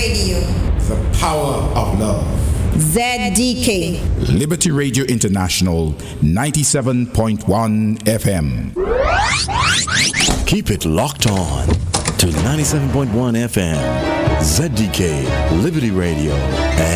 Radio. The power of love. ZDK. Liberty Radio International, 97.1 FM. Keep it locked on to 97.1 FM. ZDK Liberty Radio.